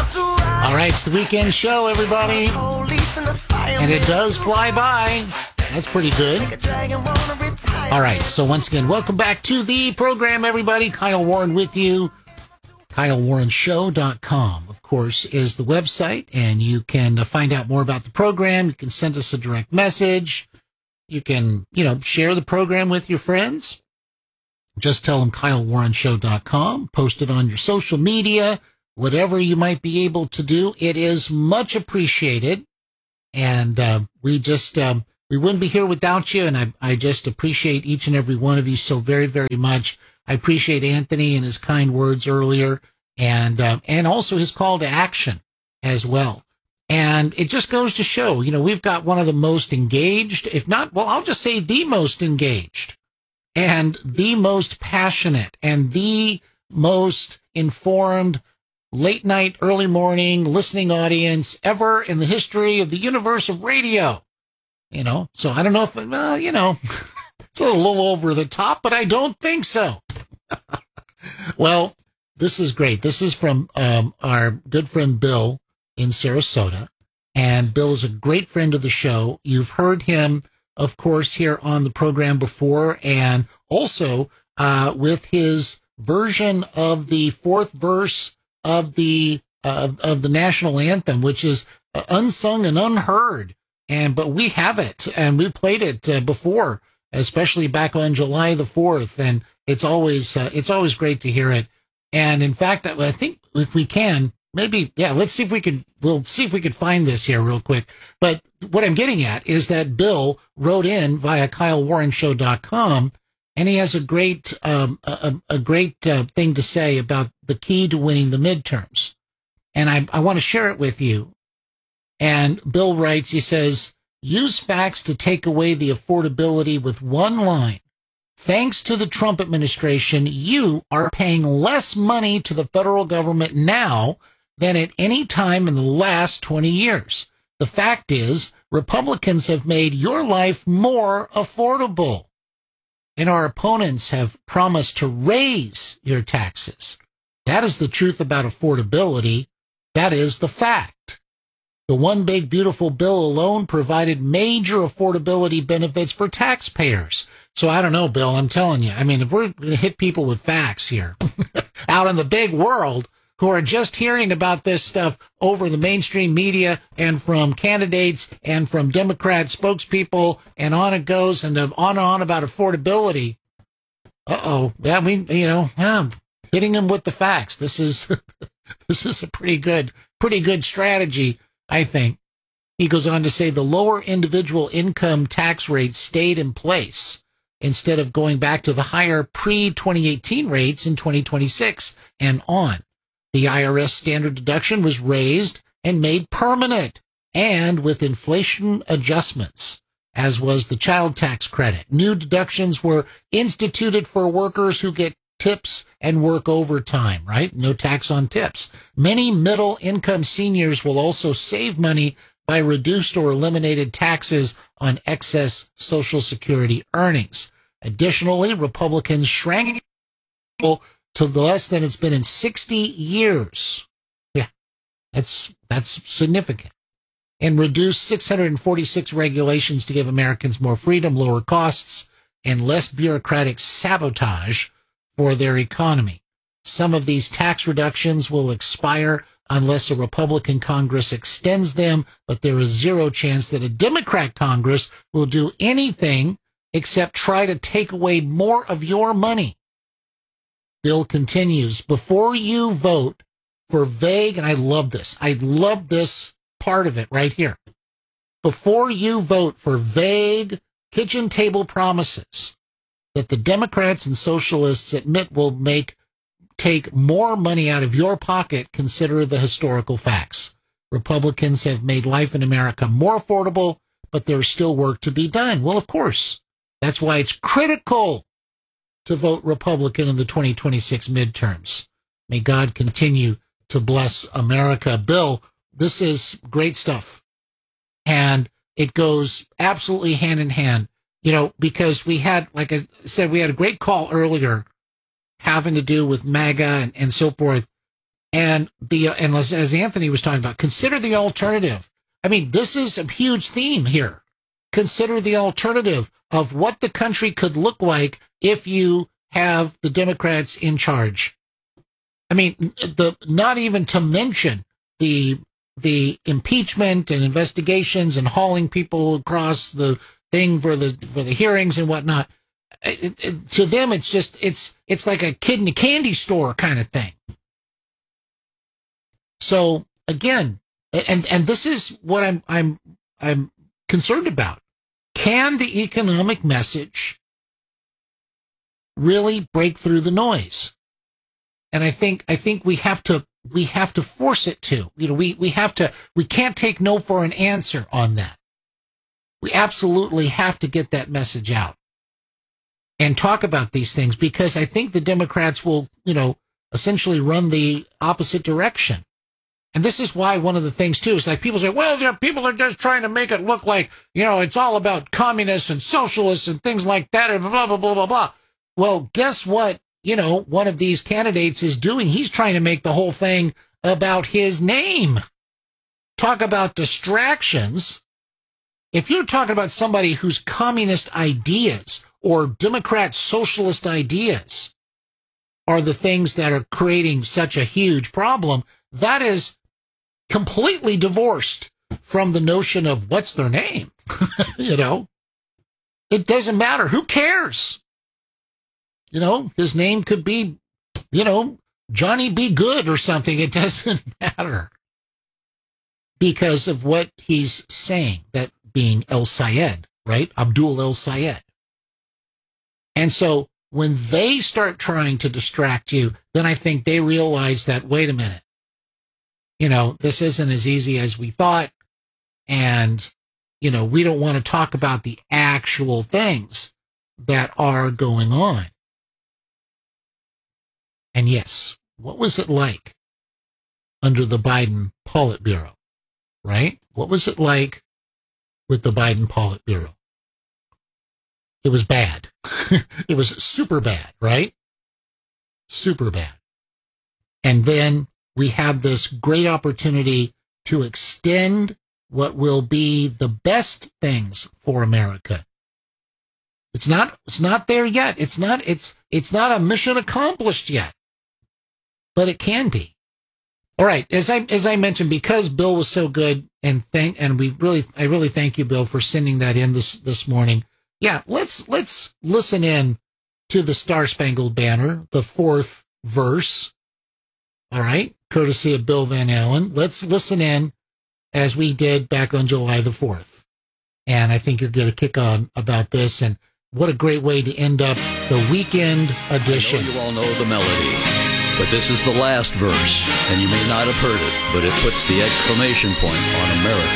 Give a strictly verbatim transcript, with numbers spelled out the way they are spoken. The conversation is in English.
All right, it's the weekend show, everybody. And it does fly by. That's pretty good. All right, so once again, welcome back to the program, everybody. Kyle Warren with you. Kyle Warren Show dot com, of course, is the website, and you can find out more about the program. You can send us a direct message. You can, you know, share the program with your friends. Just tell them Kyle Warren Show dot com. Post it on your social media, whatever you might be able to do. It is much appreciated. And uh, we just, um, we wouldn't be here without you. And I, I just appreciate each and every one of you so very, very much. I appreciate Anthony and his kind words earlier, and uh, and also his call to action as well. And it just goes to show, you know, we've got one of the most engaged, if not, well, I'll just say the most engaged and the most passionate and the most informed late night, early morning listening audience ever in the history of the universe of radio. You know, so I don't know if, well, you know, it's a little, little over the top, but I don't think so. Well, this is great. This is from um, our good friend Bill in Sarasota. And Bill is a great friend of the show. You've heard him, of course, here on the program before, and also uh, with his version of the fourth verse of the uh, of the national anthem, which is unsung and unheard. And but we have it, and we played it uh, before, especially back on July the fourth, and it's always uh, it's always great to hear it. And in fact, I think if we can, maybe, yeah, let's see if we can, we'll see if we can find this here real quick. But what I'm getting at is that Bill wrote in via Kyle Warren Show dot com, and he has a great um, a, a great uh, thing to say about the key to winning the midterms. And I, I want to share it with you. And Bill writes, he says, use facts to take away the affordability with one line. Thanks to the Trump administration, you are paying less money to the federal government now than at any time in the last twenty years. The fact is, Republicans have made your life more affordable, and our opponents have promised to raise your taxes. That is the truth about affordability. That is the fact. The One Big Beautiful Bill alone provided major affordability benefits for taxpayers. So I don't know, Bill, I'm telling you. I mean, if we're going to hit people with facts here out in the big world who are just hearing about this stuff over the mainstream media and from candidates and from Democrat spokespeople, and on it goes, and on and on about affordability. Uh-oh. That means, you know, yeah, hitting them with the facts. This is this is a pretty good, pretty good strategy, I think. He goes on to say the lower individual income tax rates stayed in place instead of going back to the higher pre twenty eighteen rates in twenty twenty-six and on. The I R S standard deduction was raised and made permanent, and with inflation adjustments, as was the child tax credit. New deductions were instituted for workers who get tips and work overtime, right? No tax on tips. Many middle-income seniors will also save money by reduced or eliminated taxes on excess Social Security earnings. Additionally, Republicans shrank to less than it's been in sixty years. Yeah, that's that's significant. And reduced six hundred forty-six regulations to give Americans more freedom, lower costs, and less bureaucratic sabotage for their economy. Some of these tax reductions will expire unless a Republican Congress extends them, but there is zero chance that a Democrat Congress will do anything except try to take away more of your money. Bill continues, before you vote for vague, and I love this, I love this part of it right here. Before you vote for vague kitchen table promises that the Democrats and socialists admit will make take more money out of your pocket, consider the historical facts. Republicans have made life in America more affordable, but there's still work to be done. Well, of course, that's why it's critical to vote Republican in the twenty twenty-six midterms. May God continue to bless America. Bill, this is great stuff. And it goes absolutely hand in hand, you know, because we had, like I said, we had a great call earlier having to do with MAGA and, and so forth. And the and as, as Anthony was talking about, consider the alternative. I mean, this is a huge theme here. Consider the alternative of what the country could look like if you have the Democrats in charge. I mean, the not even to mention the the impeachment and investigations and hauling people across the thing for the for the hearings and whatnot. It, it, to them, it's just it's it's like a kid in a candy store kind of thing. So again, and and this is what I'm I'm I'm concerned about. Can the economic message really break through the noise? And I think I think we have to we have to force it to. You know, we we have to we can't take no for an answer on that. We absolutely have to get that message out and talk about these things, because I think the Democrats will, you know, essentially run the opposite direction. And this is why one of the things, too, is like people say, well, yeah, people are just trying to make it look like, you know, it's all about communists and socialists and things like that and blah, blah, blah, blah, blah. Well, guess what? You know, one of these candidates is doing, he's trying to make the whole thing about his name. Talk about distractions. If you're talking about somebody whose communist ideas or Democrat socialist ideas are the things that are creating such a huge problem, that is completely divorced from the notion of what's their name. You know, it doesn't matter. Who cares? You know, his name could be, you know, Johnny B. Good or something. It doesn't matter because of what he's saying, that being El Sayed, right? Abdul El Sayed. And so when they start trying to distract you, then I think they realize that, wait a minute, you know, this isn't as easy as we thought. And, you know, we don't want to talk about the actual things that are going on. And yes, what was it like under the Biden Politburo, right? What was it like with the Biden Politburo? It was bad. It was super bad, right? Super bad. And then we have this great opportunity to extend what will be the best things for America. It's not, it's not there yet. It's not, it's, it's not a mission accomplished yet, but it can be. All right. As I, as I mentioned, because Bill was so good, and thank, and we really, I really thank you, Bill, for sending that in this, this morning. Yeah. Let's, let's listen in to the Star Spangled Banner, the fourth verse. All right. Courtesy of Bill Van Allen. Let's listen in as we did back on July the fourth. And I think you'll get a kick on about this. And what a great way to end up the weekend edition. I know you all know the melody, but this is the last verse, and you may not have heard it, but it puts the exclamation point on America.